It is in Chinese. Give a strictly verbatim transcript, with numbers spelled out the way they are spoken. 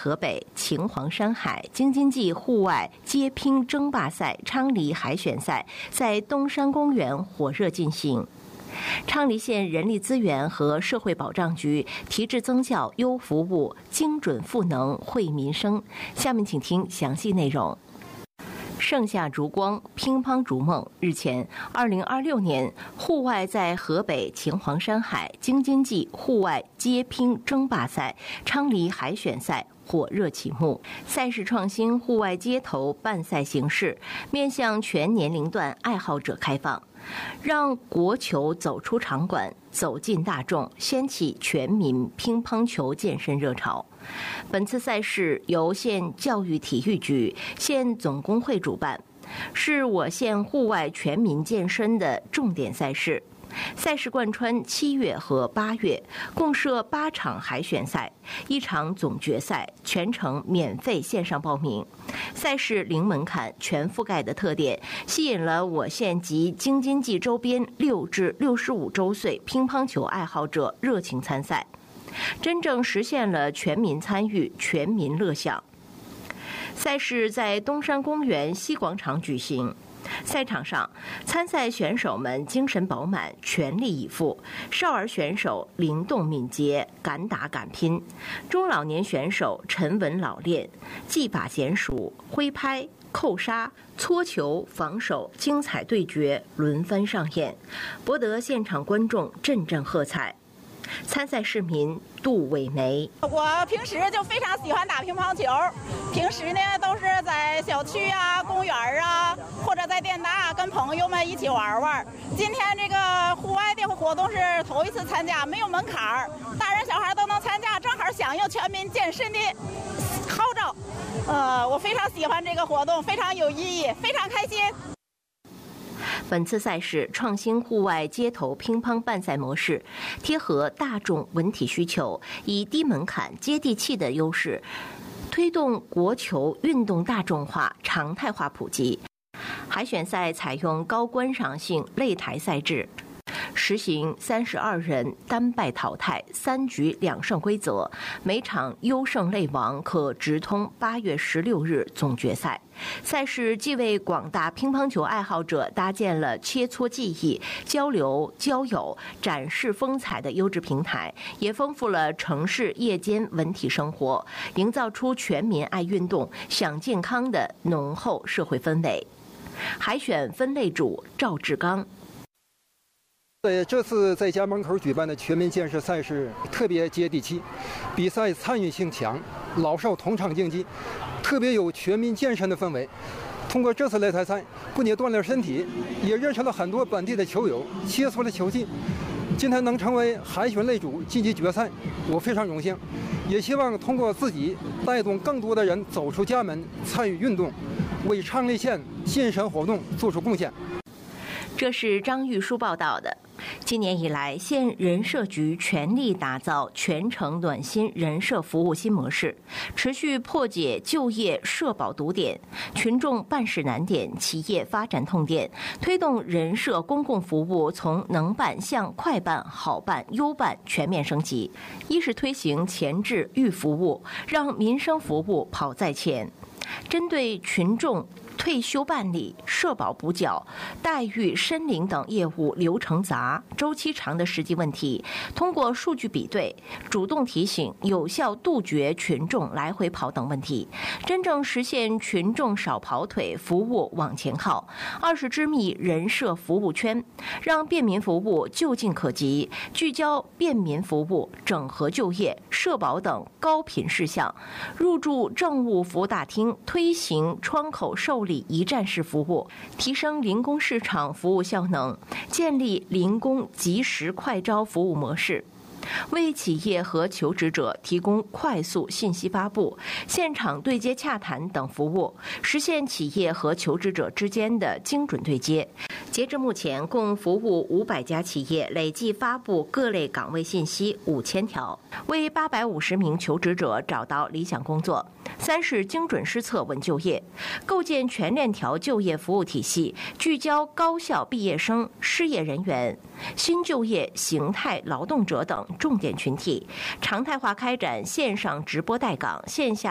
河北秦皇山海京津冀户外街乒争霸赛昌黎海选赛在东山公园火热进行。昌黎县人力资源和社会保障局提质增效优服务，精准赋能惠民生。下面请听详细内容。盛夏烛光，乒乓逐梦。日前，二零二六年户外在河北秦皇山海京津冀户外街乒争霸赛昌黎海选赛火热启幕。赛事创新户外街头办赛形式，面向全年龄段爱好者开放，让国球走出场馆，走进大众，掀起全民乒乓球健身热潮。本次赛事由县教育体育局、县总工会主办，是我县户外全民健身的重点赛事。赛事贯穿七月和八月，共设八场海选赛，一场总决赛，全程免费线上报名。赛事零门槛、全覆盖的特点，吸引了我县及京津冀周边六至六十五周岁乒乓球爱好者热情参赛，真正实现了全民参与、全民乐享。赛事在东山公园西广场举行。赛场上，参赛选手们精神饱满，全力以赴；少儿选手灵动敏捷，敢打敢拼；中老年选手沉稳老练，技法娴熟，挥拍、扣杀、搓球、防守，精彩对决轮番上演，博得现场观众阵阵喝彩。参赛市民杜伟梅： 我平时就非常喜欢打乒乓球，平时呢都是在小区啊、公园啊，或者在电大跟朋友们一起玩玩。今天这个户外的活动是头一次参加，没有门槛儿，大人小孩都能参加，正好响应全民健身的号召。呃，我非常喜欢这个活动，非常有意义，非常开心。 本次赛事创新户外街头乒乓办赛模式，贴合大众文体需求，以低门槛、接地气的优势，推动国球运动大众化、常态化普及。海选赛采用高观赏性擂台赛制，实行三十二人单败淘汰、三局两胜规则，每场优胜类王可直通八月十六日总决赛。赛事既为广大乒乓球爱好者搭建了切磋技艺、交流交友、展示风采的优质平台，也丰富了城市夜间文体生活，营造出全民爱运动、享健康的浓厚社会氛围。海选分类主赵志刚： 在这次在家门口举办的全民健身赛事特别接地气，比赛参与性强，老少同场竞技，特别有全民健身的氛围。通过这次擂台赛，不仅锻炼身体，也认识了很多本地的球友，切磋了球技。今天能成为海选类主晋级决赛，我非常荣幸，也希望通过自己带动更多的人走出家门，参与运动，为昌黎县健身活动做出贡献。 这是张玉书报道的。今年以来，县人社局全力打造全程暖心人社服务新模式，持续破解就业社保堵点、群众办事难点、企业发展痛点，推动人社公共服务从能办向快办、好办、优办全面升级。一是推行前置预服务，让民生服务跑在前，针对群众退休办理、社保补缴、待遇申领等业务流程杂、周期长的实际问题，通过数据比对，主动提醒，有效杜绝群众来回跑等问题，真正实现群众少跑腿，服务往前靠。二是织密人社服务圈，让便民服务就近可及，聚焦便民服务、整合就业、社保等高频事项，入驻政务服务大厅，推行窗口受理一站式服务，提升零工市场服务效能，建立零工及时快招服务模式，为企业和求职者提供快速信息发布、现场对接洽谈等服务，实现企业和求职者之间的精准对接。截至目前，共服务五百家企业，累计发布各类岗位信息五千条，为八百五十名求职者找到理想工作。三是精准施策稳就业，构建全链条就业服务体系，聚焦高校毕业生、失业人员、新就业形态劳动者等重点群体，常态化开展线上直播带岗、线下